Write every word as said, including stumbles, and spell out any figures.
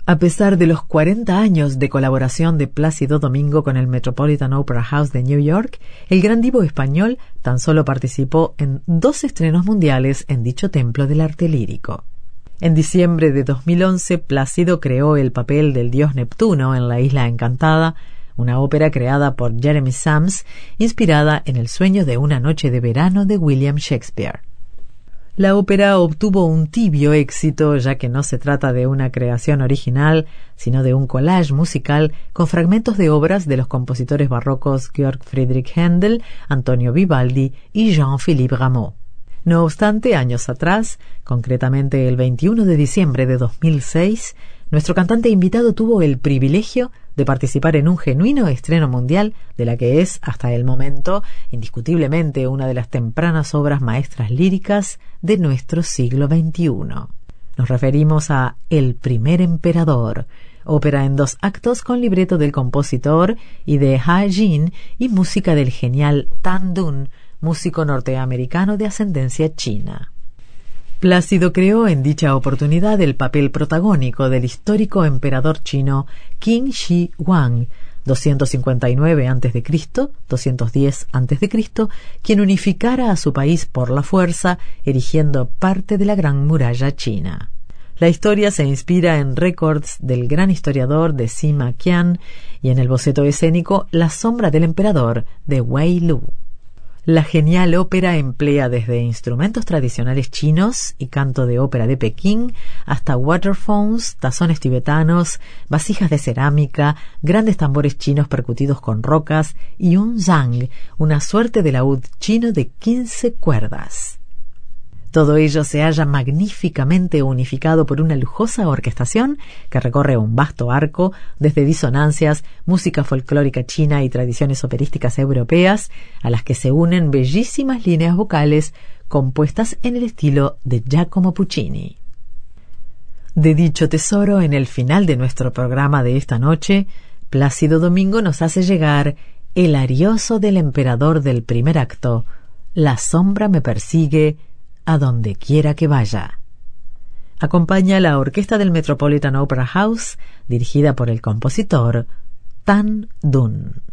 A pesar de los cuarenta años de colaboración de Plácido Domingo con el Metropolitan Opera House de New York, el gran divo español tan solo participó en dos estrenos mundiales en dicho templo del arte lírico. En diciembre de dos mil once, Plácido creó el papel del dios Neptuno en La Isla Encantada, una ópera creada por Jeremy Sams, inspirada en el sueño de una noche de verano de William Shakespeare. La ópera obtuvo un tibio éxito, ya que no se trata de una creación original, sino de un collage musical con fragmentos de obras de los compositores barrocos Georg Friedrich Händel, Antonio Vivaldi y Jean-Philippe Rameau. No obstante, años atrás, concretamente el veintiuno de diciembre de dos mil seis, nuestro cantante invitado tuvo el privilegio de participar en un genuino estreno mundial de la que es, hasta el momento, indiscutiblemente una de las tempranas obras maestras líricas de nuestro siglo veintiuno. Nos referimos a El primer emperador, ópera en dos actos con libreto del compositor y de Ha Jin y música del genial Tan Dun, músico norteamericano de ascendencia china. Plácido creó en dicha oportunidad el papel protagónico del histórico emperador chino Qin Shi Huang, doscientos cincuenta y nueve antes de Cristo, doscientos diez antes de Cristo, quien unificara a su país por la fuerza, erigiendo parte de la Gran Muralla China. La historia se inspira en récords del gran historiador de Sima Qian y en el boceto escénico La sombra del emperador de Wei Lu. La genial ópera emplea desde instrumentos tradicionales chinos y canto de ópera de Pekín hasta waterphones, tazones tibetanos, vasijas de cerámica, grandes tambores chinos percutidos con rocas y un zhang, una suerte de laúd chino de quince cuerdas. Todo ello se halla magníficamente unificado por una lujosa orquestación que recorre un vasto arco desde disonancias, música folclórica china y tradiciones operísticas europeas, a las que se unen bellísimas líneas vocales compuestas en el estilo de Giacomo Puccini. De dicho tesoro, en el final de nuestro programa de esta noche, Plácido Domingo nos hace llegar el arioso del emperador del primer acto, La sombra me persigue a donde quiera que vaya. Acompaña la orquesta del Metropolitan Opera House, dirigida por el compositor Tan Dun.